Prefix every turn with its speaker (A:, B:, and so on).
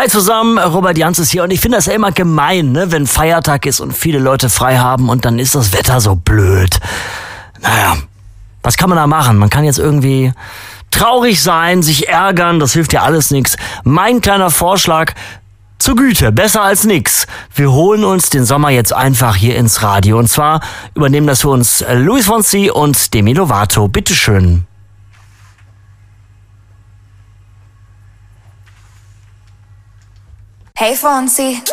A: Hi zusammen, Robert Jans ist hier und ich finde das ja immer gemein, ne, wenn Feiertag ist und viele Leute frei haben und dann ist das Wetter so blöd. Naja, was kann man da machen? Man kann jetzt irgendwie traurig sein, sich ärgern, das hilft ja alles nichts. Mein kleiner Vorschlag: zur Güte, besser als nix. Wir holen uns den Sommer jetzt einfach hier ins Radio. Und zwar übernehmen das für uns Luis Fonsi und Demi Lovato. Bitteschön.
B: Hey Fonsi.